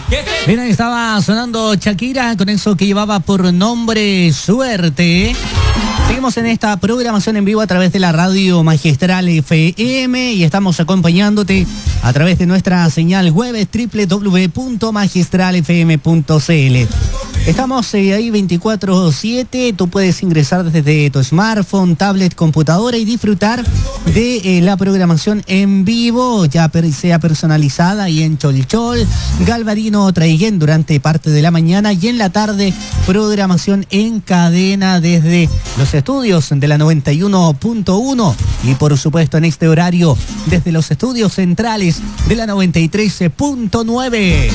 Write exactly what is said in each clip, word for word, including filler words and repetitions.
Bien, ahí estaba sonando Shakira con eso que llevaba por nombre Suerte. Seguimos en esta programación en vivo a través de la radio Magistral F M y estamos acompañándote a través de nuestra señal web doble u doble u doble u punto magistral f m punto c l. Estamos eh, ahí veinticuatro siete, tú puedes ingresar desde tu smartphone, tablet, computadora y disfrutar de eh, la programación en vivo, ya per, sea personalizada y en Cholchol, Galvarino, Traiguén durante parte de la mañana y en la tarde programación en cadena desde los estudios de la noventa y uno punto uno y por supuesto en este horario desde los estudios centrales de la noventa y tres punto nueve.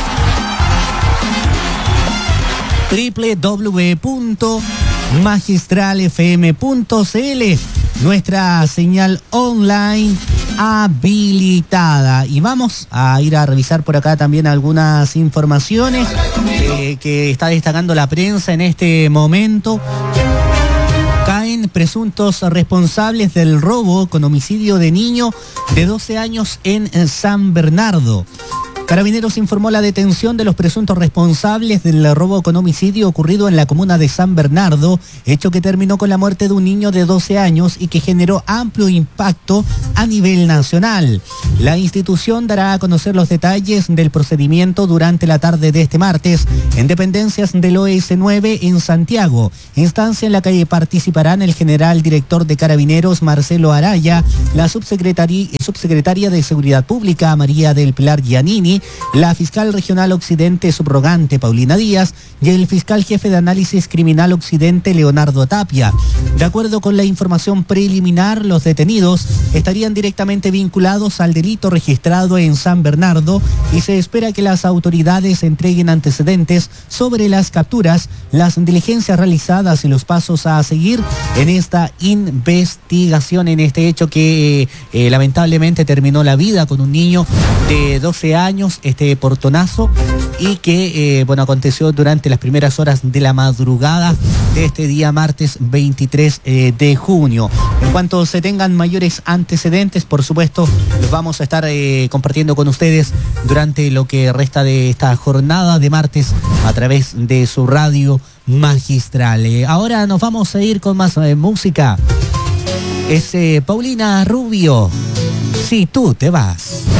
doble u doble u doble u punto magistral f m punto c l, nuestra señal online habilitada. Y vamos a ir a revisar por acá también algunas informaciones eh, que está destacando la prensa en este momento. Caen presuntos responsables del robo con homicidio de niño de doce años en San Bernardo. Carabineros informó la detención de los presuntos responsables del robo con homicidio ocurrido en la comuna de San Bernardo, hecho que terminó con la muerte de un niño de doce años y que generó amplio impacto a nivel nacional. La institución dará a conocer los detalles del procedimiento durante la tarde de este martes en dependencias del O S nueve en Santiago, instancia en la que participarán el general director de Carabineros Marcelo Araya, la subsecretaria, subsecretaria de Seguridad Pública María del Pilar Giannini, la fiscal regional Occidente subrogante Paulina Díaz y el fiscal jefe de análisis criminal Occidente Leonardo Tapia. De acuerdo con la información preliminar, los detenidos estarían directamente vinculados al delito registrado en San Bernardo y se espera que las autoridades entreguen antecedentes sobre las capturas, las diligencias realizadas y los pasos a seguir en esta investigación, en este hecho que eh, lamentablemente terminó la vida con un niño de doce años, este portonazo, y que eh, bueno aconteció durante las primeras horas de la madrugada de este día martes veintitrés eh, de junio. En cuanto se tengan mayores antecedentes, por supuesto, los vamos a estar eh, compartiendo con ustedes durante lo que resta de esta jornada de martes a través de su radio magistral. Eh, ahora nos vamos a ir con más eh, música. Es eh, Paulina Rubio, Si tú te vas.